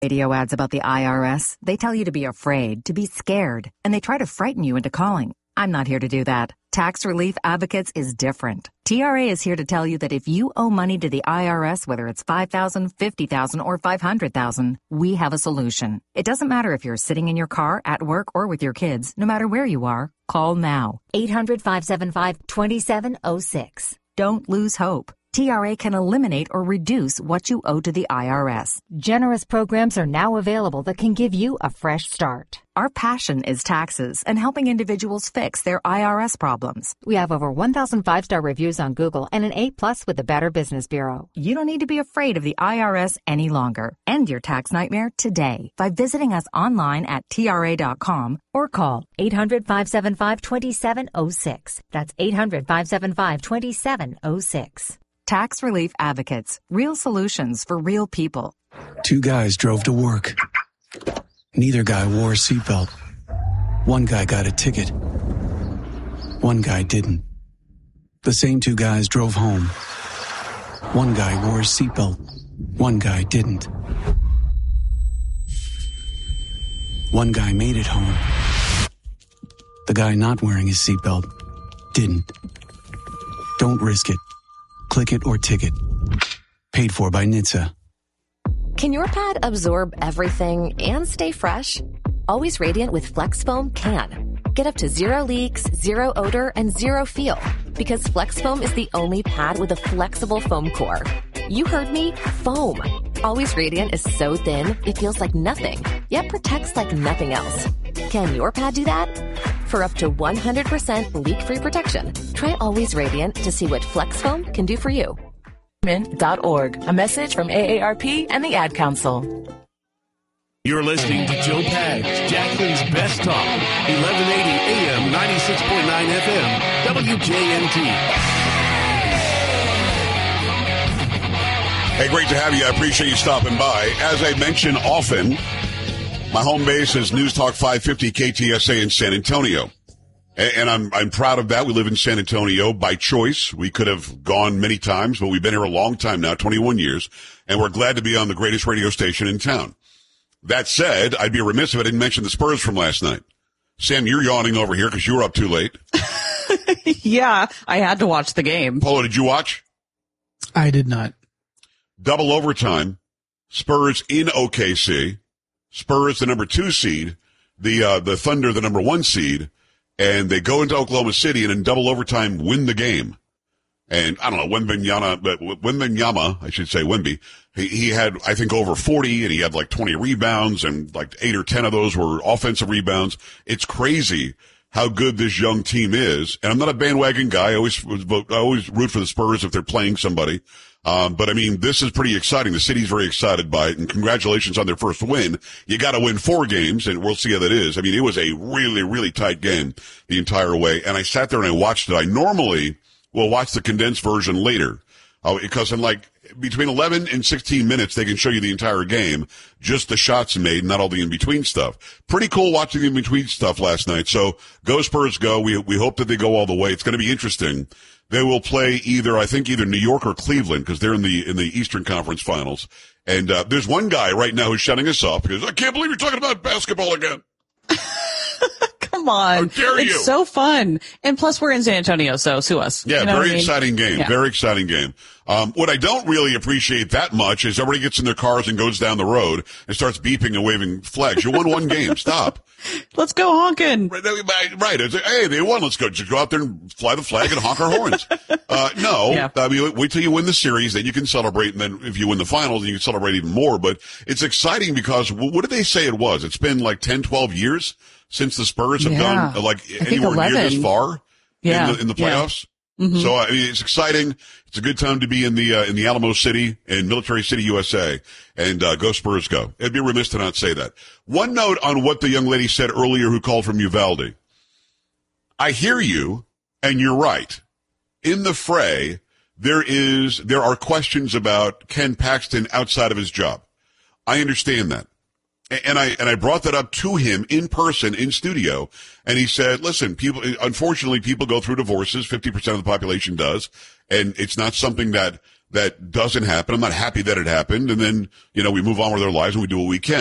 Radio ads about the IRS, they tell you to be afraid, to be scared, and they try to frighten you into calling. I'm not here to do that. Tax Relief Advocates is different. TRA is here to tell you that if you owe money to the IRS, whether it's $5,000, $50,000, or $500,000, we have a solution. It doesn't matter if you're sitting in your car, at work, or with your kids. No matter where you are, call now. 800-575-2706. Don't lose hope. TRA can eliminate or reduce what you owe to the IRS. Generous programs are now available that can give you a fresh start. Our passion is taxes and helping individuals fix their IRS problems. We have over 1,000 5-star reviews on Google and an A+ with the Better Business Bureau. You don't need to be afraid of the IRS any longer. End your tax nightmare today by visiting us online at TRA.com or call 800-575-2706. That's 800-575-2706. Tax Relief Advocates. Real solutions for real people. Two guys drove to work. Neither guy wore a seatbelt. One guy got a ticket. One guy didn't. The same two guys drove home. One guy wore a seatbelt. One guy didn't. One guy made it home. The guy not wearing his seatbelt didn't. Don't risk it. Click it or ticket. Paid for by NHTSA. Can your pad absorb everything and stay fresh? Always Radiant with Flex Foam can. Get up to 0 leaks, 0 odor, and 0 feel. Because Flex Foam is the only pad with a flexible foam core. You heard me, foam. Always Radiant is so thin, it feels like nothing, yet protects like nothing else. Can your pad do that? For up to 100% leak-free protection, try Always Radiant to see what Flex Foam can do for you. .org. A message from AARP and the Ad Council. You're listening to Joe Pags, Jackson's Best Talk, 1180 AM, 96.9 FM, WJNT. Hey, great to have you. I appreciate you stopping by. As I mention often, my home base is News Talk 550 KTSA in San Antonio. And I'm proud of that. We live in San Antonio by choice. We could have gone many times, but we've been here a long time now, 21 years, and we're glad to be on the greatest radio station in town. That said, I'd be remiss if I didn't mention the Spurs from last night. Sam, you're yawning over here because you were up too late. Yeah, I had to watch the game. Polo, did you watch? I did not. Double overtime. Spurs in OKC. Spurs, the number 2 seed. The Thunder, the number 1 seed. And they go into Oklahoma City and in double overtime win the game. And I don't know, Wembanyama, I should say Wemby, he had, I think, over 40 and he had like 20 rebounds and like 8 or 10 of those were offensive rebounds. It's crazy how good this young team is. And I'm not a bandwagon guy. I always root for the Spurs if they're playing somebody. But I mean, this is pretty exciting. The city's very excited by it, and congratulations on their first win. You got to win 4 games, and we'll see how that is. I mean, it was a really, really tight game the entire way, and I sat there and I watched it. I normally will watch the condensed version later, because in like between 11 and 16 minutes, they can show you the entire game, just the shots made, not all the in-between stuff. Pretty cool watching the in-between stuff last night. So go Spurs, go. We hope that they go all the way. It's going to be interesting. They will play either New York or Cleveland because they're in the Eastern Conference Finals. And there's one guy right now who's shutting us off because I can't believe you're talking about basketball again. Come on. How dare you? It's so fun. And plus we're in San Antonio, so sue us. Yeah, you know very exciting game. Yeah. Very exciting game. What I don't really appreciate that much is everybody gets in their cars and goes down the road and starts beeping and waving flags. You won one game. Stop. Let's go honking. Right. It's like, hey, they won. Let's go. Just go out there and fly the flag and honk our horns. No. Yeah. I mean, wait till you win the series, then you can celebrate. And then if you win the finals, you can celebrate even more. But it's exciting because what did they say it was? It's been like 10, 12 years since the Spurs have gone like anywhere near this far in the playoffs. Yeah. Mm-hmm. So, I mean, it's exciting. It's a good time to be in the Alamo City in Military City, USA. And, go Spurs, go. It'd be remiss to not say that. One note on what the young lady said earlier who called from Uvalde. I hear you, and you're right. In the fray, there are questions about Ken Paxton outside of his job. I understand that. And I brought that up to him in person in studio, and he said, listen, unfortunately people go through divorces, 50% of the population does, and it's not something that that doesn't happen. I'm not happy that it happened. And then, we move on with our lives and we do what we can.